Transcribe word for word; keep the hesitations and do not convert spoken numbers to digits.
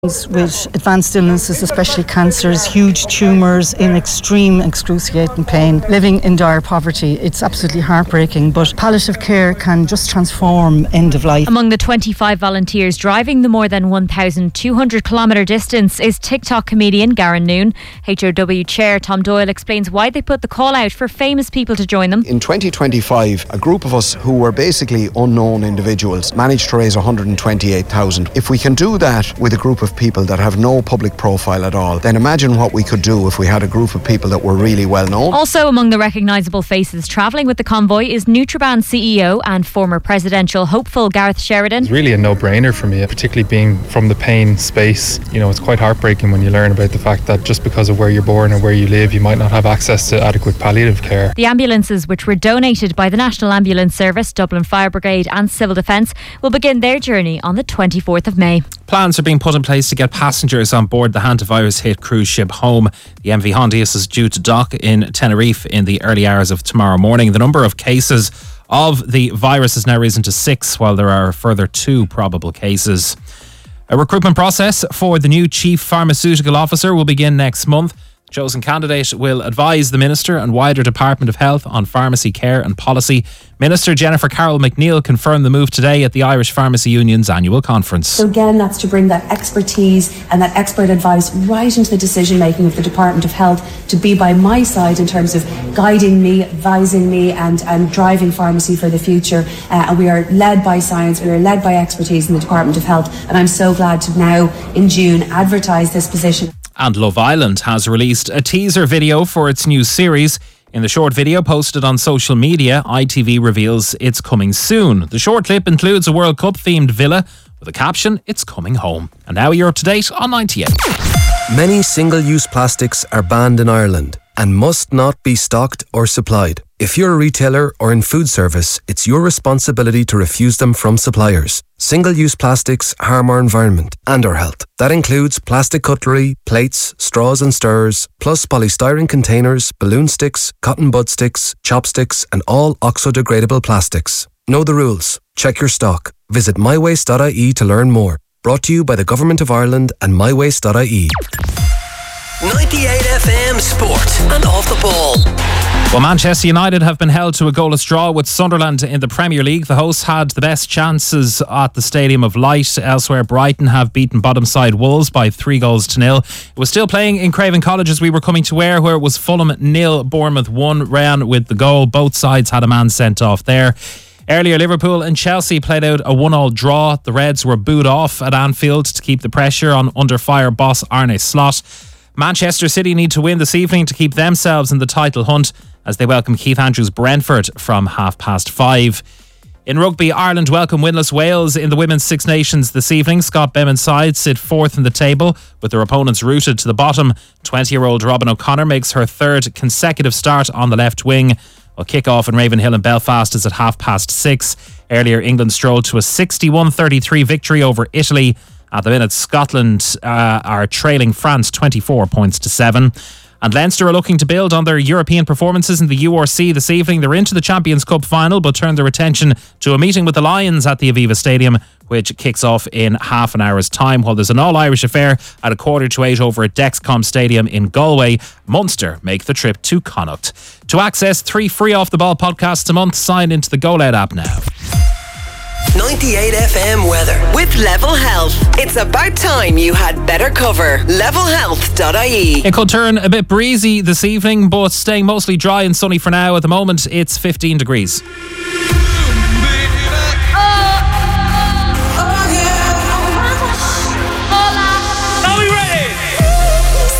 with advanced illnesses, especially cancers, huge tumours, in extreme excruciating pain, living in dire poverty. It's absolutely heartbreaking, but palliative care can just transform end of life. Among the twenty-five volunteers driving the more than one thousand two hundred kilometre distance is TikTok comedian Garen Noon. H O W Chair Tom Doyle explains why they put the call out for famous people to join them. In twenty twenty-five, a group of us who were basically unknown individuals managed to raise one hundred twenty-eight thousand. If we can do that with a group of people that have no public profile at all, then imagine what we could do if we had a group of people that were really well known. Also among the recognisable faces travelling with the convoy is Nutraband C E O and former presidential hopeful Gareth Sheridan. It's really a no-brainer for me, particularly being from the pain space. You know, it's quite heartbreaking when you learn about the fact that just because of where you're born and where you live, you might not have access to adequate palliative care. The ambulances, which were donated by the National Ambulance Service, Dublin Fire Brigade and Civil Defence, will begin their journey on the twenty-fourth of May. Plans are being put in place to get passengers on board the hantavirus-hit cruise ship home. The M V Hondius is due to dock in Tenerife in the early hours of tomorrow morning. The number of cases of the virus has now risen to six, while there are a further two probable cases. A recruitment process for the new Chief Pharmaceutical Officer will begin next month. The chosen candidate will advise the Minister and wider Department of Health on pharmacy care and policy. Minister Jennifer Carroll McNeil confirmed the move today at the Irish Pharmacy Union's annual conference. So again, that's to bring that expertise and that expert advice right into the decision making of the Department of Health, to be by my side in terms of guiding me, advising me and, and driving pharmacy for the future. Uh, and we are led by science, we are led by expertise in the Department of Health, and I'm so glad to now in June advertise this position. And Love Island has released a teaser video for its new series. In the short video posted on social media, I T V reveals it's coming soon. The short clip includes a World Cup themed villa with a caption, "It's coming home." And now you're up to date on ninety-eight. Many single-use plastics are banned in Ireland and must not be stocked or supplied. If you're a retailer or in food service, it's your responsibility to refuse them from suppliers. Single-use plastics harm our environment and our health. That includes plastic cutlery, plates, straws and stirrers, plus polystyrene containers, balloon sticks, cotton bud sticks, chopsticks and all oxo-degradable plastics. Know the rules. Check your stock. Visit my waste dot I E to learn more. Brought to you by the Government of Ireland and my waste dot I E. ninety-eight F M Sport and Off the Ball. Well, Manchester United have been held to a goalless draw with Sunderland in the Premier League. The hosts had the best chances at the Stadium of Light. Elsewhere, Brighton have beaten bottom side Wolves by three goals to nil. It was still playing in Craven Cottage as we were coming to air, where it was Fulham nil, Bournemouth one. Ryan with the goal. Both sides had a man sent off there. Earlier, Liverpool and Chelsea played out a one-all draw. The Reds were booed off at Anfield to keep the pressure on under-fire boss Arne Slot. Manchester City need to win this evening to keep themselves in the title hunt as they welcome Keith Andrews Brentford from half past five. In rugby, Ireland welcome winless Wales in the Women's Six Nations this evening. Scott Bemin's side sit fourth in the table with their opponents rooted to the bottom. twenty-year-old Robin O'Connor makes her third consecutive start on the left wing. Well, kick-off in Ravenhill in Belfast is at half past six. Earlier, England strolled to a sixty-one thirty-three victory over Italy. At the minute, Scotland uh, are trailing France twenty-four points to seven. And Leinster are looking to build on their European performances in the U R C this evening. They're into the Champions Cup final, but turn their attention to a meeting with the Lions at the Aviva Stadium, which kicks off in half an hour's time. While there's an all-Irish affair at a quarter to eight over at Dexcom Stadium in Galway, Munster make the trip to Connacht. To access three free off-the-ball podcasts a month, sign into the Go Loud app now. ninety-eight F M weather with Level Health. It's about time you had better cover. level health dot I E. It could turn a bit breezy this evening, but staying mostly dry and sunny for now. At the moment, it's fifteen degrees.